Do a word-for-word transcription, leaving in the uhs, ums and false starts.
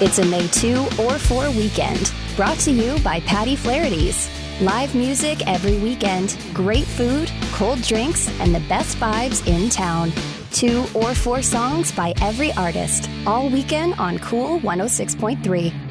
It's a May second or fourth weekend. Brought to you by Patty Flaherty's. Live music every weekend, great food, cold drinks, and the best vibes in town. Two or four songs by every artist, all weekend on Cool one oh six point three.